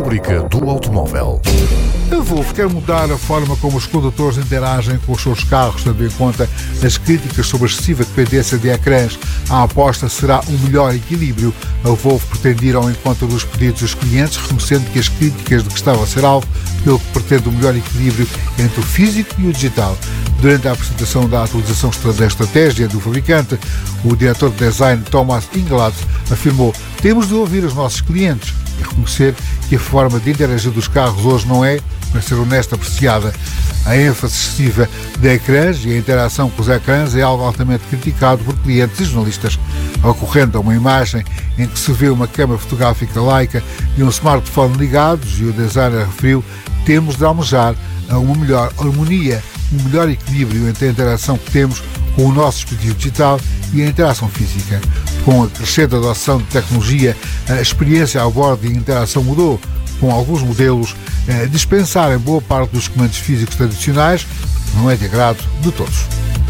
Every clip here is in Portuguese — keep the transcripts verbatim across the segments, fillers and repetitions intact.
Rúbrica do automóvel. A Volvo quer mudar a forma como os condutores interagem com os seus carros, tendo em conta as críticas sobre a excessiva dependência de ecrãs. A aposta será um melhor equilíbrio. A Volvo pretende ir ao encontro dos pedidos dos clientes, reconhecendo que as críticas de que estava a ser alvo, pelo que pretende um melhor equilíbrio entre o físico e o digital. Durante a apresentação da atualização da estratégia do fabricante, o diretor de design Thomas Inglad afirmou: temos de ouvir os nossos clientes e reconhecer que a forma de interagir dos carros hoje não é, para ser honesta, apreciada. A ênfase excessiva de ecrãs e a interação com os ecrãs é algo altamente criticado por clientes e jornalistas, ocorrendo a uma imagem em que se vê uma câmara fotográfica Leica e um smartphone ligados, e o designer referiu: temos de almejar a uma melhor harmonia, um melhor equilíbrio entre a interação que temos com o nosso dispositivo digital e a interação física. Com a crescente adoção de tecnologia, a experiência a bordo e a interação mudou, com alguns modelos eh, dispensarem boa parte dos comandos físicos tradicionais, não é de agrado de todos.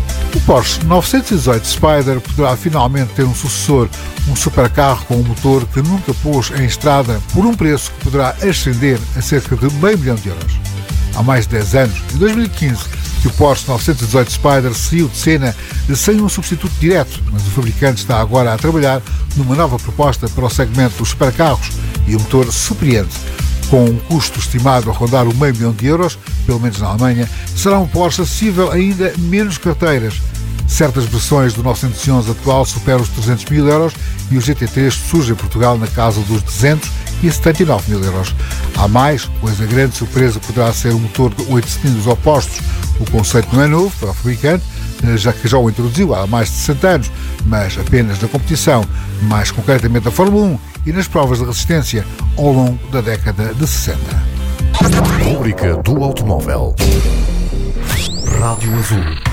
O Porsche novecentos e dezoito Spyder poderá finalmente ter um sucessor, um supercarro com um motor que nunca pôs em estrada, por um preço que poderá ascender a cerca de meio milhão de euros. Há mais de dez anos, em dois mil e quinze, que o Porsche novecentos e dezoito Spyder saiu de cena sem um substituto direto, mas o fabricante está agora a trabalhar numa nova proposta para o segmento dos supercarros, e o motor surpreende. Com um custo estimado a rondar o meio milhão de euros, pelo menos na Alemanha, será um Porsche acessível a ainda menos carteiras. Certas versões do novecentos e onze atual superam os trezentos mil euros e o G T três surge em Portugal na casa dos duzentos e setenta e nove mil euros. Há mais, pois a grande surpresa poderá ser o motor de oito cilindros opostos. O conceito não é novo para o fabricante, já que já o introduziu há mais de sessenta anos, mas apenas na competição, mais concretamente na Fórmula um e nas provas de resistência ao longo da década de sessenta. Rúbrica do automóvel. Rádio Azul.